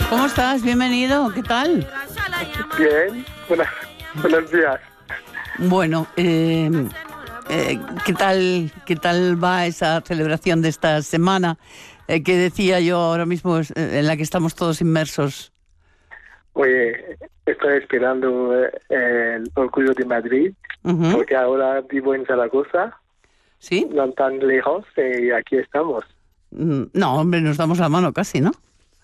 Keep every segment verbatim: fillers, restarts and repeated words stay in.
¿Cómo estás? Bienvenido. ¿Qué tal? Bien. Buenas, buenos días. Bueno, eh, eh, ¿qué tal, qué tal va esa celebración de esta semana eh, que decía yo ahora mismo, eh, en la que estamos todos inmersos? Oye, estoy esperando eh, el Orgullo de Madrid, Uh-huh. porque ahora vivo en Zaragoza, ¿Sí? no tan lejos, y aquí estamos. Mm, No, hombre, nos damos la mano casi, ¿no?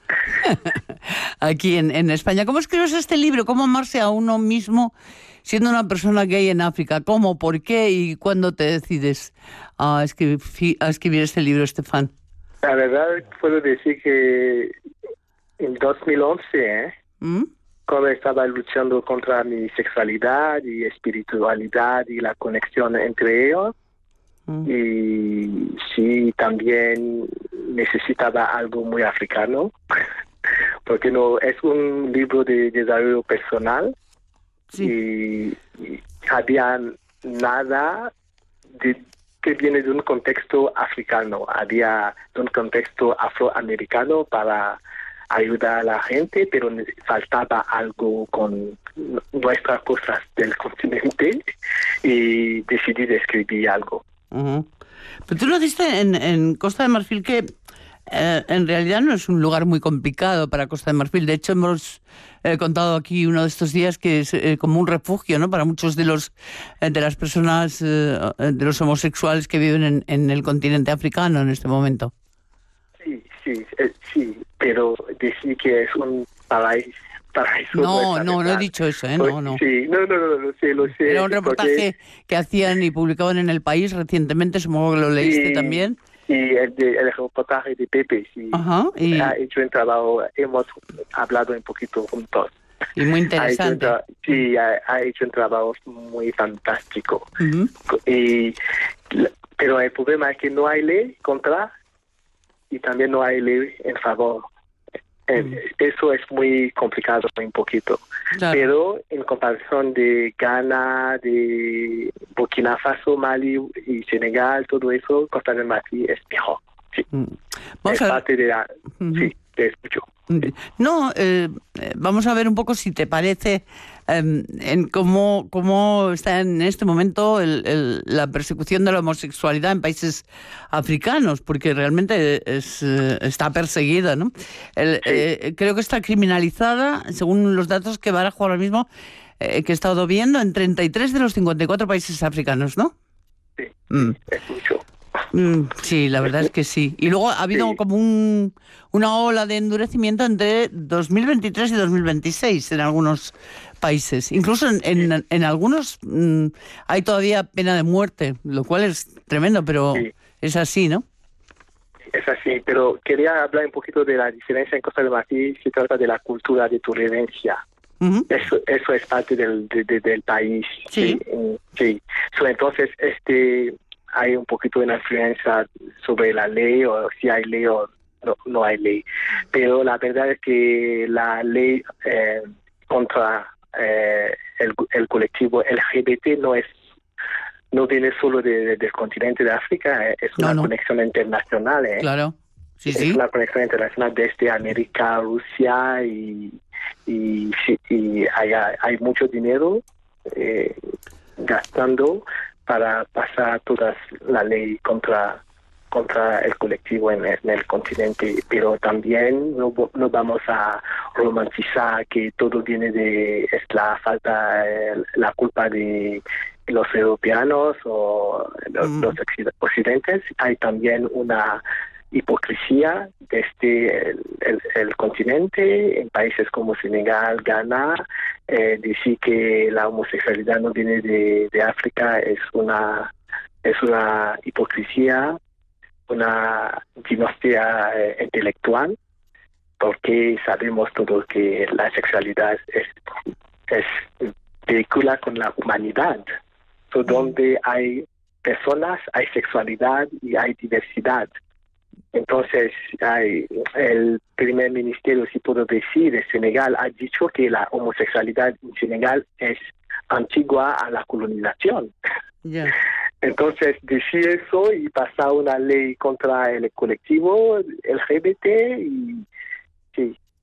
Aquí en, en España. ¿Cómo escribes este libro? ¿Cómo amarse a uno mismo siendo una persona gay en África? ¿Cómo? ¿Por qué? ¿Y cuándo te decides a escribir, a escribir este libro, Estefan? La verdad, puedo decir que en dos mil once, ¿eh? ¿Mm? cuando estaba luchando contra mi sexualidad y espiritualidad y la conexión entre ellos, Mm. y sí, también necesitaba algo muy africano, porque no es un libro de desarrollo personal. Sí. Y, y había nada de, que viene de un contexto africano, había de un contexto afroamericano para ayudar a la gente, pero faltaba algo con nuestras cosas del continente y decidí de escribir algo. Uh-huh. Pero tú lo diste en, en Costa de Marfil, que eh, en realidad no es un lugar muy complicado para Costa de Marfil. De hecho, hemos eh, contado aquí uno de estos días que es eh, como un refugio, ¿no?, para muchos de los eh, de las personas, eh, de los homosexuales que viven en, en el continente africano en este momento. Sí, sí, eh, sí, pero decir que es un paraíso. Paraíso No, es no, no he verdad. dicho eso, ¿eh? Pues, No, no. sí, no, no, no, lo sé, lo sé. Era un porque- reportaje que hacían y publicaban en El País recientemente, supongo que lo leíste y, también. y el, de, el reportaje de Pepe, sí, Ajá, y, ha hecho un trabajo, hemos hablado un poquito juntos. y muy Ha hecho un interesante. tra- sí, ha, ha hecho un trabajo muy fantástico. Uh-huh. Y, pero el problema es que no hay ley contra y también no hay ley en favor. Eh, Mm. Eso es muy complicado un poquito. Claro. Pero en comparación de Ghana, de Burkina Faso, Mali y Senegal, todo eso, Costa de Marfil es mejor. Sí. Mm. Vamos Es a ver. parte de la... Uh-huh. Sí, te escucho. No, eh, eh, vamos a ver un poco si te parece eh, en cómo, cómo está en este momento el, el, la persecución de la homosexualidad en países africanos, porque realmente es, eh, está perseguida, ¿no? El, Sí. eh, creo que está criminalizada, según los datos que barajo ahora mismo, eh, que he estado viendo, en treinta y tres de los cincuenta y cuatro países africanos, ¿no? Sí, Mm. es mucho. Mm, sí, la verdad es que sí. Y luego ha habido Sí. como un, una ola de endurecimiento entre dos mil veintitrés y dos mil veintiséis en algunos países. Incluso en, en, en algunos mm, hay todavía pena de muerte, lo cual es tremendo, pero Sí. es así, ¿no? Es así, pero quería hablar un poquito de la diferencia en Costa de Marfil. Se trata de la cultura de tolerancia. Uh-huh. Eso, eso es parte del, de, de, del país. Sí. Sí. sí. So, entonces, este, hay un poquito de una influencia sobre la ley, o si hay ley o no, no hay ley. Pero la verdad es que la ley eh, contra eh, el, el colectivo L G B T no es no viene solo de, de, del continente de África, eh, es una No, no. conexión internacional. Eh. Claro. Sí, es sí. una conexión internacional desde América, Rusia y y, y hay, hay mucho dinero eh, gastando para pasar toda la ley contra contra el colectivo en, en el continente, pero también no, no vamos a romantizar que todo viene de es la falta, eh, la culpa de los europeanos o los, Mm. los occidentes. Hay también una hipocresía desde el, el, el continente, en países como Senegal, Ghana, eh, decir que la homosexualidad no viene de, de África es una es una hipocresía, una dinastía eh, intelectual, porque sabemos todos que la sexualidad es, es vehicula con la humanidad. So, mm. Donde hay personas, hay sexualidad y hay diversidad. Entonces, hay, el primer ministerio, si puedo decir, de Senegal ha dicho que la homosexualidad en Senegal es antigua a la colonización. Yeah. Entonces, decir eso y pasar una ley contra el colectivo L G B T, y sí.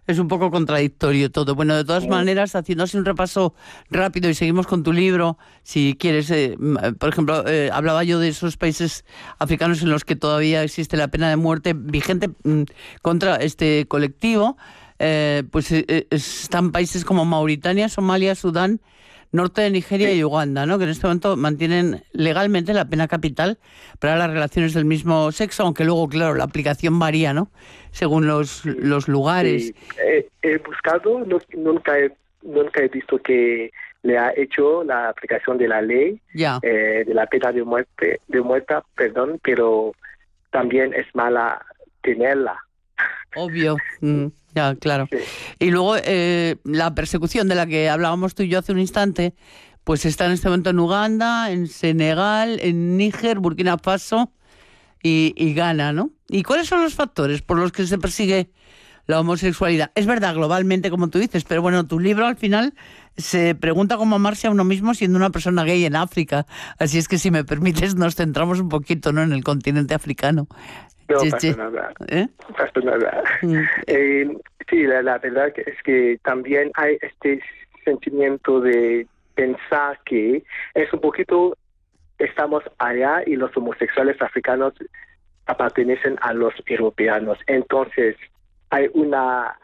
es un poco contradictorio todo. Bueno, de todas maneras, haciendo así un repaso rápido y seguimos con tu libro, si quieres, eh, por ejemplo, eh, hablaba yo de esos países africanos en los que todavía existe la pena de muerte vigente mm, contra este colectivo, eh, pues eh, están países como Mauritania, Somalia, Sudán, norte de Nigeria sí. y Uganda, ¿no? Que en este momento mantienen legalmente la pena capital para las relaciones del mismo sexo, aunque luego, claro, la aplicación varía, ¿no? Según los, sí. los lugares. Sí. He, he buscado, no, nunca, he, nunca he visto que le ha hecho la aplicación de la ley, ya. eh, de la pena de muerte, de muerte, perdón, pero también es mala tenerla. Obvio, mm, ya, claro. Sí. Y luego eh, la persecución de la que hablábamos tú y yo hace un instante, pues está en este momento en Uganda, en Senegal, en Níger, Burkina Faso y, y Ghana, ¿no? ¿Y cuáles son los factores por los que se persigue la homosexualidad? Es verdad, globalmente, como tú dices, pero bueno, tu libro al final se pregunta cómo amarse a uno mismo siendo una persona gay en África. Así es que, si me permites, nos centramos un poquito, ¿no?, en el continente africano. No Sí, pasa sí. nada. ¿Eh? No pasa nada. Mm. Eh, sí, la, la verdad es que también hay este sentimiento de pensar que es un poquito, estamos allá y los homosexuales africanos pertenecen a los europeanos. Entonces, hay una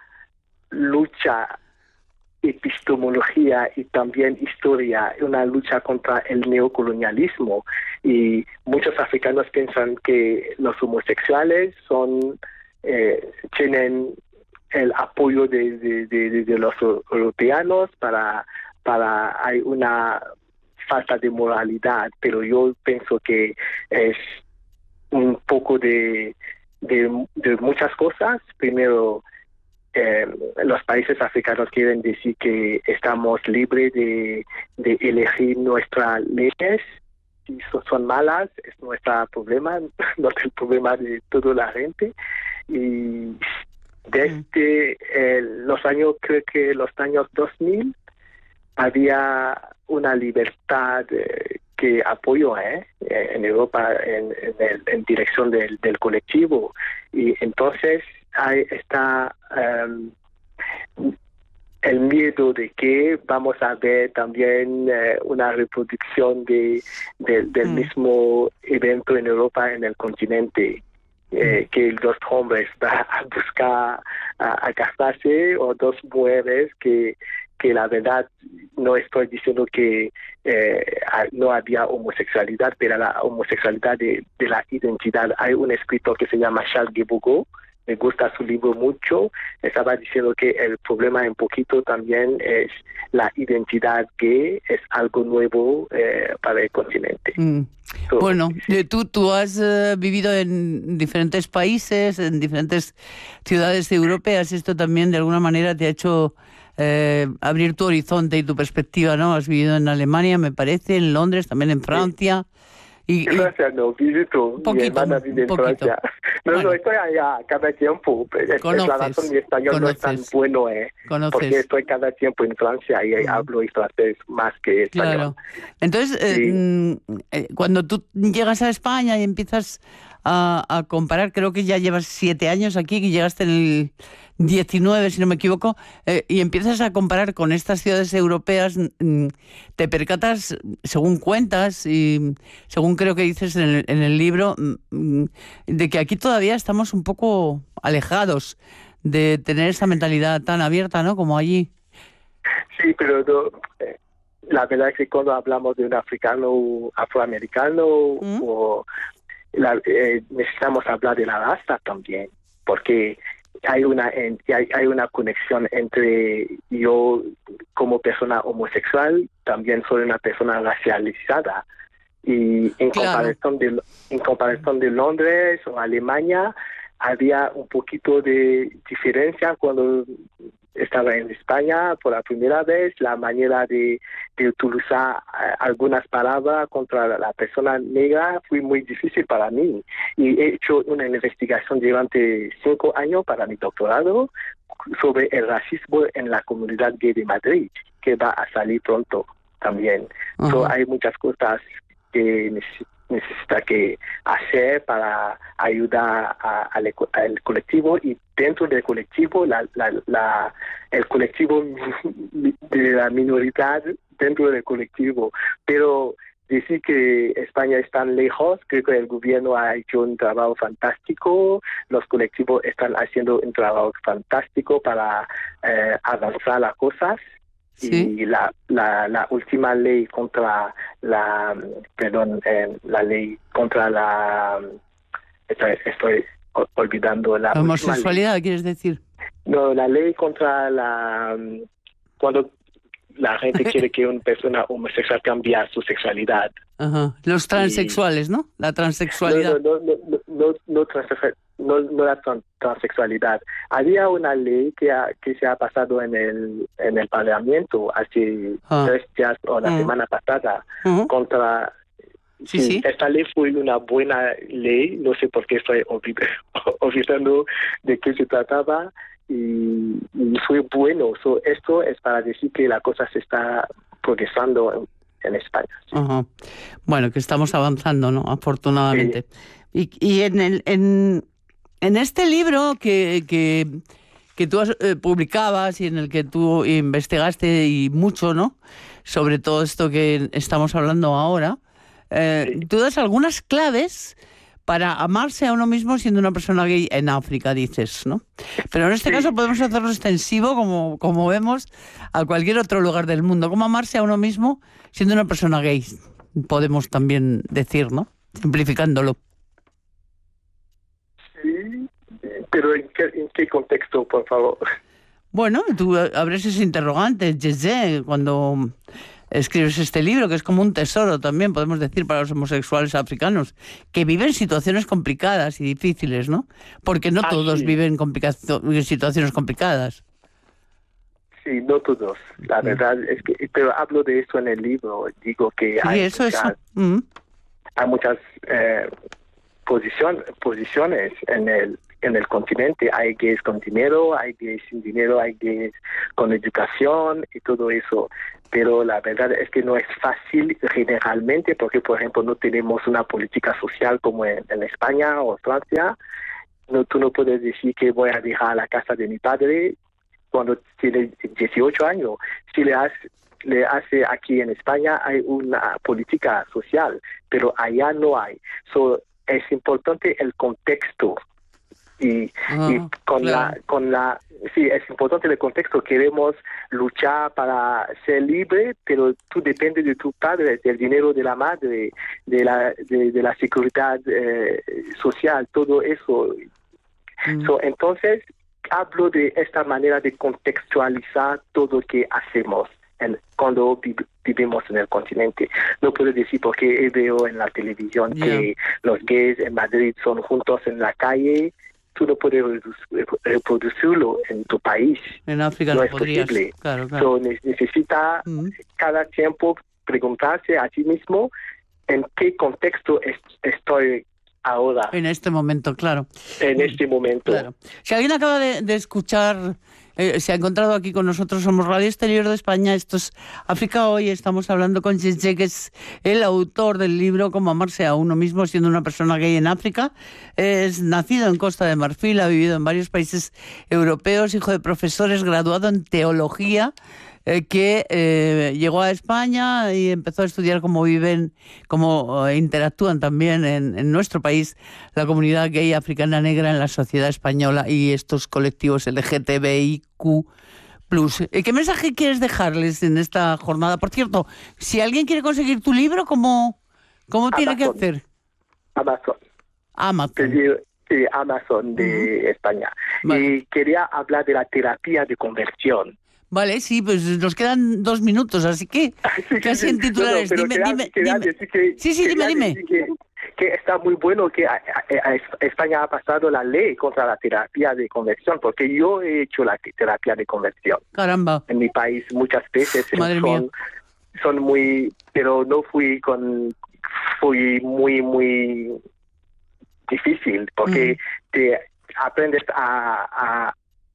lucha, epistemología y también historia, una lucha contra el neocolonialismo, y muchos africanos piensan que los homosexuales son eh, tienen el apoyo de, de, de, de los europeanos para para hay una falta de moralidad, pero yo pienso que es un poco de de, de muchas cosas. Primero, Eh, los países africanos quieren decir que estamos libres de, de elegir nuestras leyes. Si son malas, es nuestro problema, no es el problema de toda la gente. Y desde eh, los años, creo que los años dos mil, había una libertad eh, que apoyó eh, en Europa en, en, el, en dirección del, del colectivo. Y entonces ahí está um, el miedo de que vamos a ver también eh, una reproducción de, de del mm. mismo evento en Europa, en el continente, eh, mm. que dos hombres van a buscar a, a casarse, o dos mujeres que que la verdad no estoy diciendo que eh, no había homosexualidad, pero la homosexualidad de, de la identidad. Hay un escritor que se llama Charles Guébogo, me gusta su libro mucho, estaba diciendo que el problema un poquito también es la identidad gay, es algo nuevo eh, para el continente. Mm. So, bueno, sí. tú, tú has uh, vivido en diferentes países, en diferentes ciudades europeas. Esto también de alguna manera te ha hecho eh, abrir tu horizonte y tu perspectiva, ¿no? Has vivido en Alemania, me parece, en Londres, también en Francia. Sí. Y, en Francia no, visito, poquito, mi hermana vive en poquito. Francia. No, bueno, no, estoy allá cada tiempo. Es, conoces, es la razón, mi español conoces, no es tan bueno, eh, porque estoy cada tiempo en Francia y mm. hablo francés más que español. Claro. Entonces, sí. eh, eh, cuando tú llegas a España y empiezas a, a comparar, creo que ya llevas siete años aquí, que llegaste en el diecinueve, si no me equivoco, eh, y empiezas a comparar con estas ciudades europeas, te percatas, según cuentas y según creo que dices en el, en el libro, de que aquí todavía estamos un poco alejados de tener esa mentalidad tan abierta, ¿no?, como allí. Sí, pero no, eh, la verdad es que cuando hablamos de un africano, afroamericano, ¿Mm? o la, eh, necesitamos hablar de la raza también, porque hay una hay, hay una conexión entre yo como persona homosexual, también soy una persona racializada, y en claro. comparación de en comparación de Londres o Alemania había un poquito de diferencia cuando estaba en España por la primera vez. La manera de, de utilizar uh, algunas palabras contra la, la persona negra fue muy difícil para mí, y he hecho una investigación durante cinco años para mi doctorado sobre el racismo en la comunidad gay de Madrid, que va a salir pronto también. Uh-huh. So, hay muchas cosas que necesito necesita que hacer para ayudar a, a, al colectivo, y dentro del colectivo, la, la, la, el colectivo de la minoridad dentro del colectivo. Pero decir que España es tan lejos, creo que el gobierno ha hecho un trabajo fantástico, los colectivos están haciendo un trabajo fantástico para eh, avanzar las cosas. Sí. Y la, la, la última ley contra la, perdón, eh, la ley contra la, estoy, estoy olvidando la La última homosexualidad, ley. ¿quieres decir? No, la ley contra la, cuando la gente quiere que una persona homosexual cambie su sexualidad. Ajá. Los transexuales, y... ¿no? La transexualidad. No, no, no, no, no, no, transexual, no, no la trans, transexualidad. Había una ley que, ha, que se ha pasado en el en el Parlamento hace ah. tres días o la uh-huh. semana pasada uh-huh. contra... Sí, sí. Esta ley fue una buena ley, no sé por qué estoy olvidando de qué se trataba, y, y fue bueno. So, esto es para decir que la cosa se está progresando en, en España. Sí. Uh-huh. Bueno, que estamos avanzando, ¿no? Afortunadamente. Sí. Y, y en, el, en, en este libro que, que, que tú eh, publicabas y en el que tú investigaste y mucho, ¿no? Sobre todo esto que estamos hablando ahora, eh, sí. tú das algunas claves para amarse a uno mismo siendo una persona gay en África, dices, ¿no? Pero en este sí. caso podemos hacerlo extensivo, como, como vemos, a cualquier otro lugar del mundo. ¿Cómo amarse a uno mismo siendo una persona gay? Podemos también decir, ¿no? Simplificándolo. Sí, pero ¿en qué, en qué contexto, por favor? Bueno, tú abres ese interrogante, Jesse, cuando escribes este libro, que es como un tesoro también, podemos decir, para los homosexuales africanos, que viven situaciones complicadas y difíciles, ¿no? Porque no ah, todos sí. viven complica- situaciones complicadas. Sí, no todos. La verdad es que, pero hablo de eso en el libro. Digo que sí, hay, eso, muchas, eso. Mm. hay muchas eh, posición, posiciones en el en el continente. Hay gays con dinero, hay gays sin dinero, hay gays con educación y todo eso. Pero la verdad es que no es fácil generalmente porque, por ejemplo, no tenemos una política social como en, en España o Francia. No, tú no puedes decir que voy a dejar la casa de mi padre cuando tiene dieciocho años. Si le hace, le hace aquí en España hay una política social, pero allá no hay. So, es importante el contexto. Y, oh, y con claro. la con la sí es importante el contexto. Queremos luchar para ser libre, pero tú dependes de tu padre, del dinero de la madre, de la de, de la seguridad eh, social, todo eso. Mm. So, entonces hablo de esta manera de contextualizar todo lo que hacemos en, cuando vi, vivimos en el continente. No puedo decir porque veo en la televisión yeah. que los gays en Madrid son juntos en la calle. Tú no puedes reproducirlo en tu país. En África no, no es podrías. Posible. Claro, claro. So, necesita mm. cada tiempo preguntarse a sí mismo en qué contexto es, estoy ahora. En este momento, claro. En este momento. Claro. Si alguien acaba de, de escuchar, eh, se ha encontrado aquí con nosotros, somos Radio Exterior de España, esto es África Hoy, estamos hablando con Jesse, que es el autor del libro Cómo amarse a uno mismo siendo una persona gay en África. Es nacido en Costa de Marfil, ha vivido en varios países europeos, hijo de profesores, graduado en teología, eh, que eh, llegó a España y empezó a estudiar cómo viven, cómo eh, interactúan también en, en nuestro país la comunidad gay africana negra en la sociedad española y estos colectivos L G T B I Q plus. ¿Qué mensaje quieres dejarles en esta jornada? Por cierto, si alguien quiere conseguir tu libro, ¿cómo, cómo tiene que hacer? Amazon. Amazon. Sí, Amazon de uh-huh. España. Vale. Y quería hablar de la terapia de conversión. Vale, sí, pues nos quedan dos minutos, así que sí, casi sí, en titulares. No, no, dime, quería, dime, quería dime. Que, sí, sí, dime, dime. Que, que está muy bueno que a, a, a España ha pasado la ley contra la terapia de conversión, porque yo he hecho la terapia de conversión. Caramba. En mi país muchas veces Madre son, mía. son muy, pero no fui con, fui muy, muy difícil, porque mm. te aprendes a, a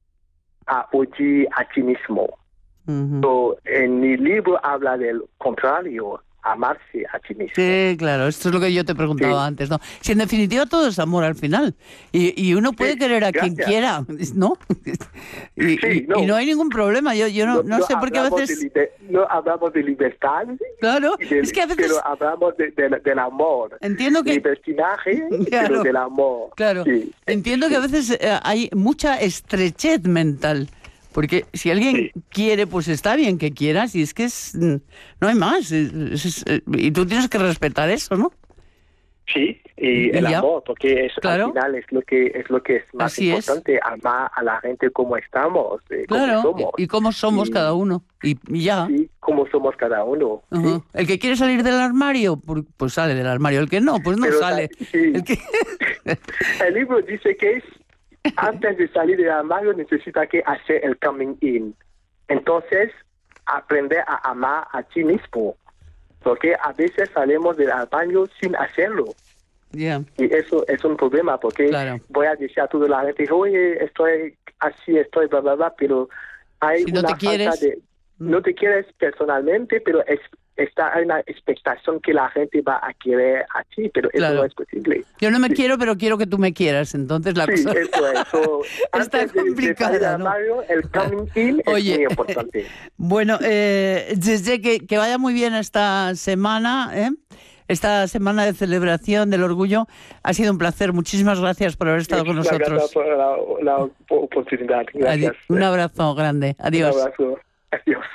a oír a ti mismo. Uh-huh. So, en mi libro habla del contrario, amarse a sí mismo. Sí, claro, esto es lo que yo te preguntaba sí. antes, ¿no? Si en definitiva todo es amor al final, y, y uno puede sí, querer a gracias. quien quiera, ¿no? Y, sí, no. y no hay ningún problema, yo, yo no, no, no sé por qué a veces... De liber... No hablamos de libertad, claro, del, es que a veces... pero hablamos de, de, del amor. Entiendo que... Libertinaje, claro, pero del amor. Claro, sí. Entiendo que a veces eh, hay mucha estrechez mental. Porque si alguien sí. quiere, pues está bien que quieras, y es que es, no hay más. Es, es, es, y tú tienes que respetar eso, ¿no? Sí, y, y el ya. amor, porque es, claro. al final es lo que es lo que es más Así importante, es. amar a la gente como estamos, eh, claro. como somos. Y, y cómo somos y, cada uno, y, y ya. Sí, cómo somos cada uno. Uh-huh. Sí. El que quiere salir del armario, pues sale del armario. El que no, pues no Pero, sale. Sí. El, que... el libro dice que es antes de salir del armario necesita que hacer el coming in. Entonces, aprender a amar a ti mismo. Porque a veces salimos del armario sin hacerlo. Yeah. Y eso es un problema, porque claro. voy a decir a toda la gente, oye, estoy así, estoy bla, bla, bla, pero hay si no una te quieres... falta de... No te quieres personalmente, pero es... está en la expectación que la gente va a querer a ti, pero eso claro. no es posible. Yo no me sí. quiero, pero quiero que tú me quieras, entonces la sí, cosa... eso es. So, está complicada, de, de ¿no? Mario, el coming in Oye, es muy importante. Bueno, eh, desde que, que vaya muy bien esta semana, ¿eh? Esta semana de celebración del orgullo. Ha sido un placer. Muchísimas gracias por haber estado Muchísimas con nosotros. Gracias por la, la oportunidad. Gracias. Adi- un abrazo grande. Adiós. Un abrazo. Adiós.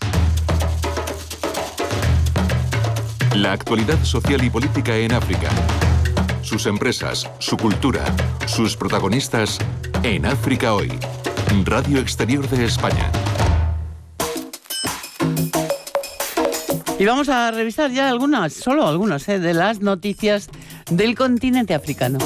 La actualidad social y política en África. Sus empresas, su cultura, sus protagonistas en África Hoy. Radio Exterior de España. Y vamos a revisar ya algunas, solo algunas, ¿eh? de las noticias del continente africano.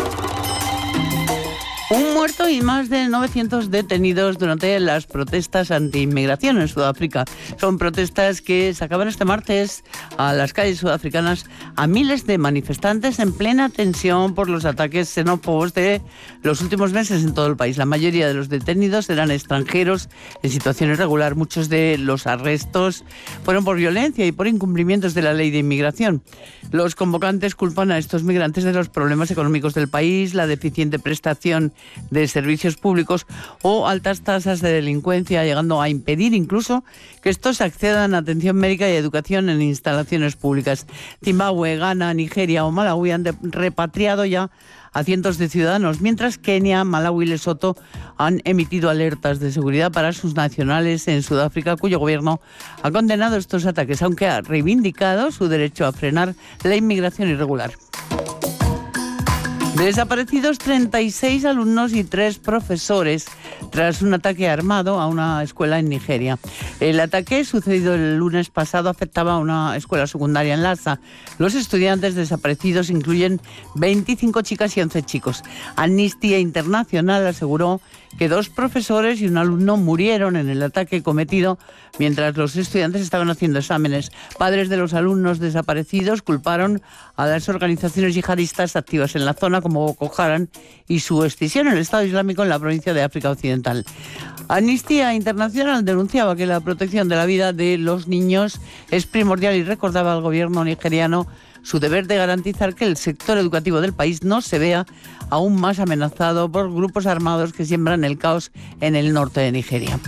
Un muerto y más de novecientos detenidos durante las protestas anti-inmigración en Sudáfrica. Son protestas que sacaban este martes a las calles sudafricanas a miles de manifestantes en plena tensión por los ataques xenófobos de los últimos meses en todo el país. La mayoría de los detenidos eran extranjeros en situación irregular. Muchos de los arrestos fueron por violencia y por incumplimientos de la ley de inmigración. Los convocantes culpan a estos migrantes de los problemas económicos del país, la deficiente prestación de servicios públicos o altas tasas de delincuencia, llegando a impedir incluso que estos accedan a atención médica y educación en instalaciones públicas. Zimbabue, Ghana, Nigeria o Malawi han repatriado ya a cientos de ciudadanos, mientras Kenia, Malawi y Lesoto han emitido alertas de seguridad para sus nacionales en Sudáfrica, cuyo gobierno ha condenado estos ataques, aunque ha reivindicado su derecho a frenar la inmigración irregular. Desaparecidos treinta y seis alumnos y tres profesores tras un ataque armado a una escuela en Nigeria. El ataque, sucedido el lunes pasado, afectaba a una escuela secundaria en Lhasa. Los estudiantes desaparecidos incluyen veinticinco chicas y once chicos. Amnistía Internacional aseguró que dos profesores y un alumno murieron en el ataque cometido mientras los estudiantes estaban haciendo exámenes. Padres de los alumnos desaparecidos culparon a las organizaciones yihadistas activas en la zona como Boko Haram y su escisión en el Estado Islámico en la provincia de África Occidental. Amnistía Internacional denunciaba que la protección de la vida de los niños es primordial y recordaba al gobierno nigeriano su deber de garantizar que el sector educativo del país no se vea aún más amenazado por grupos armados que siembran el caos en el norte de Nigeria.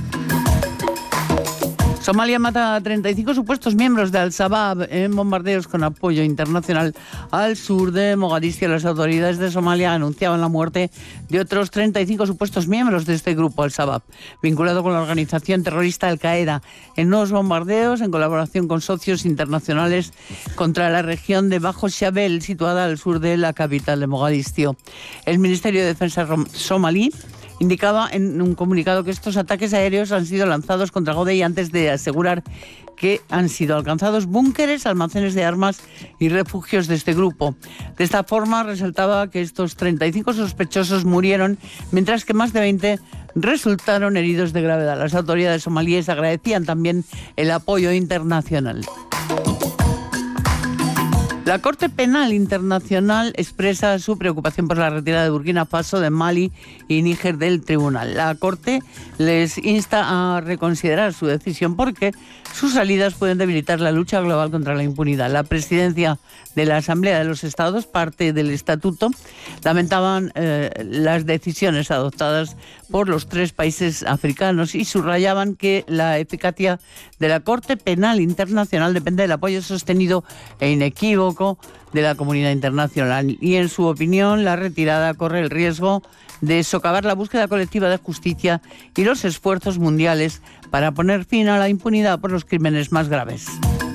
Somalia mata a treinta y cinco supuestos miembros de Al-Shabaab en bombardeos con apoyo internacional al sur de Mogadiscio. Las autoridades de Somalia anunciaban la muerte de otros treinta y cinco supuestos miembros de este grupo Al-Shabaab, vinculado con la organización terrorista Al-Qaeda, en nuevos bombardeos en colaboración con socios internacionales contra la región de Bajo Shabelle, situada al sur de la capital de Mogadiscio. El Ministerio de Defensa somalí indicaba en un comunicado que estos ataques aéreos han sido lanzados contra Godey antes de asegurar que han sido alcanzados búnkeres, almacenes de armas y refugios de este grupo. De esta forma, resaltaba que estos treinta y cinco sospechosos murieron, mientras que más de veinte resultaron heridos de gravedad. Las autoridades somalíes agradecían también el apoyo internacional. La Corte Penal Internacional expresa su preocupación por la retirada de Burkina Faso, de Mali y Níger del tribunal. La Corte les insta a reconsiderar su decisión porque sus salidas pueden debilitar la lucha global contra la impunidad. La presidencia de la Asamblea de los Estados, parte del estatuto, lamentaban eh, las decisiones adoptadas por los tres países africanos y subrayaban que la eficacia de la Corte Penal Internacional depende del apoyo sostenido e inequívoco de la comunidad internacional. Y en su opinión, la retirada corre el riesgo de socavar la búsqueda colectiva de justicia y los esfuerzos mundiales para poner fin a la impunidad por los crímenes más graves.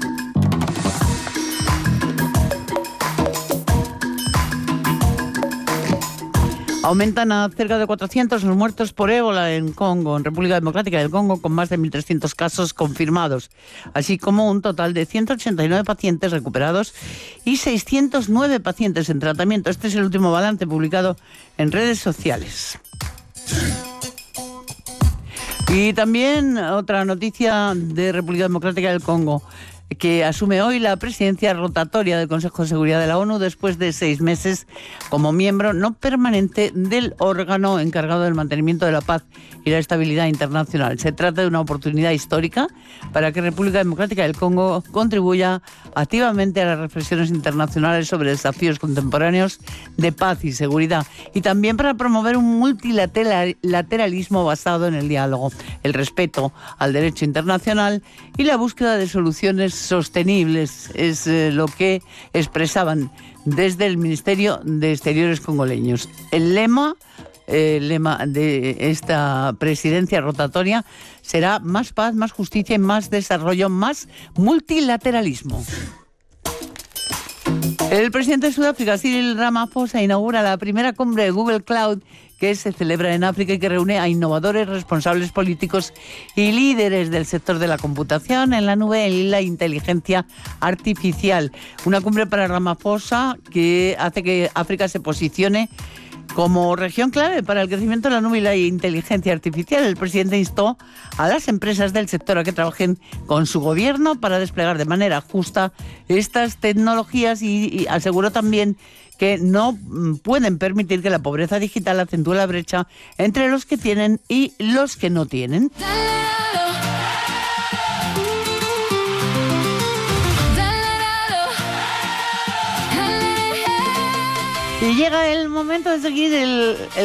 Aumentan a cerca de cuatrocientos los muertos por ébola en Congo, en República Democrática del Congo, con más de mil trescientos casos confirmados, así como un total de ciento ochenta y nueve pacientes recuperados y seiscientos nueve pacientes en tratamiento. Este es el último balance publicado en redes sociales. Y también otra noticia de República Democrática del Congo, que asume hoy la presidencia rotatoria del Consejo de Seguridad de la ONU después de seis meses como miembro no permanente del órgano encargado del mantenimiento de la paz y la estabilidad internacional. Se trata de una oportunidad histórica para que República Democrática del Congo contribuya activamente a las reflexiones internacionales sobre desafíos contemporáneos de paz y seguridad, y también para promover un multilateralismo basado en el diálogo, el respeto al derecho internacional y la búsqueda de soluciones sostenibles. Es eh, lo que expresaban desde el Ministerio de Exteriores congoleños. El lema, eh, el lema de esta presidencia rotatoria será más paz, más justicia y más desarrollo, más multilateralismo. El presidente de Sudáfrica, Cyril Ramaphosa, inaugura la primera cumbre de Google Cloud que se celebra en África y que reúne a innovadores, responsables políticos y líderes del sector de la computación en la nube y la inteligencia artificial. Una cumbre para Ramaphosa que hace que África se posicione como región clave para el crecimiento de la nube y la inteligencia artificial. El presidente instó a las empresas del sector a que trabajen con su gobierno para desplegar de manera justa estas tecnologías y, y aseguró también que no pueden permitir que la pobreza digital acentúe la brecha entre los que tienen y los que no tienen. Y llega el momento de seguir el, el